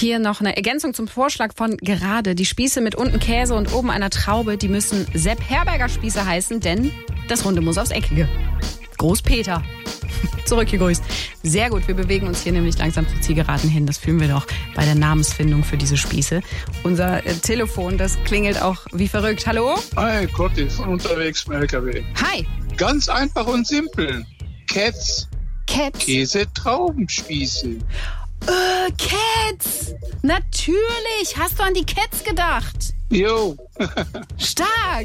Hier noch eine Ergänzung zum Vorschlag von gerade. Die Spieße mit unten Käse und oben einer Traube, die müssen Sepp Herberger Spieße heißen, denn das Runde muss aufs Eckige. Groß-Peter. Zurückgegrüßt. Sehr gut, wir bewegen uns hier nämlich langsam zur Zielgeraden hin. Das fühlen wir doch bei der Namensfindung für diese Spieße. Unser Telefon, das klingelt auch wie verrückt. Hallo? Hi, Cotti von unterwegs im LKW. Hi. Ganz einfach und simpel. Cats. Cats? Käse-Traubenspieße. Cats! Natürlich! Hast du an die Cats gedacht? Jo. Stark!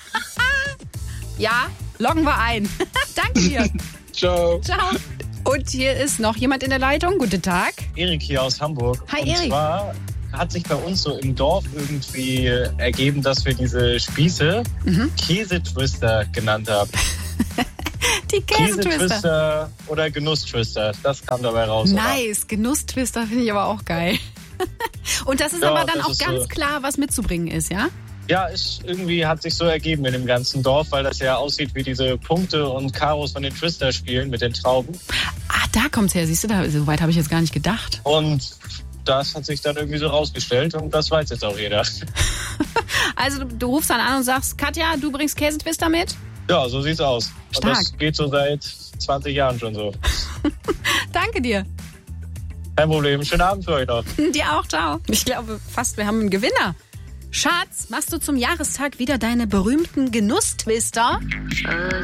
Ja, loggen wir ein. Danke dir. Ciao. Ciao. Und hier ist noch jemand in der Leitung. Guten Tag. Erik hier aus Hamburg. Hi, und Erik. Und zwar hat sich bei uns so im Dorf irgendwie ergeben, dass wir diese Spieße Käsetwister genannt haben. Die Käsetwister. Käsetwister oder Genusstwister, das kam dabei raus. Nice, Genusstwister finde ich aber auch geil. Und das ist Ja, aber dann das auch ist ganz so. klar, was mitzubringen ist, ja? Ja, irgendwie hat sich so ergeben in dem ganzen Dorf, weil das ja aussieht wie diese Punkte und Karos von den Twister-Spielen mit den Trauben. Ah, da kommt's her, siehst du, so weit habe ich jetzt gar nicht gedacht. Und das hat sich dann irgendwie so rausgestellt und das weiß jetzt auch jeder. Also du rufst dann an und sagst, Katja, du bringst Käsetwister mit? Ja, so sieht's aus. Stark. Und das geht so seit 20 Jahren schon so. Danke dir. Kein Problem. Schönen Abend für euch noch. Dir auch, ciao. Ich glaube fast, wir haben einen Gewinner. Schatz, machst du zum Jahrestag wieder deine berühmten Genusstwister?